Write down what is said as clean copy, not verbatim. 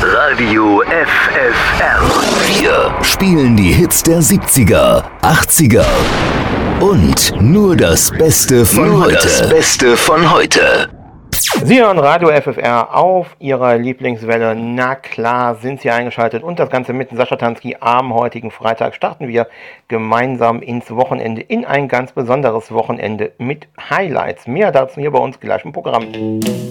Radio FFR. Wir spielen die Hits der 70er, 80er und nur das Beste von heute. Das Beste von heute. Sie hören Radio FFR auf Ihrer Lieblingswelle. Na klar, sind Sie eingeschaltet. Und das Ganze mit Sascha Tansky. Am heutigen Freitag starten wir gemeinsam ins Wochenende, in ein ganz besonderes Wochenende mit Highlights. Mehr dazu hier bei uns gleich im Programm.